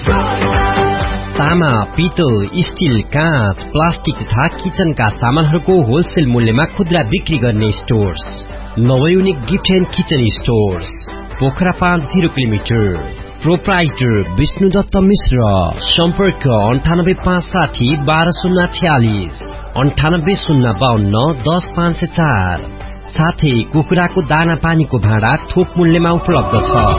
तामा, पित्तल, स्टील, काँच, प्लास्टिक तथा किचनका सामानहरूको होलसेल मूल्यमा खुद्रा बिक्री गर्ने stores नवयुनिक gift and kitchen stores, Pokhara 5 0 kilometre. Proprietor Vishnudutt मिश्र। सम्पर्क 9856 12046 9805 10504। साथै कुखुराको दाना पानीको भाँडा थोक मूल्यमा उपलब्ध छ।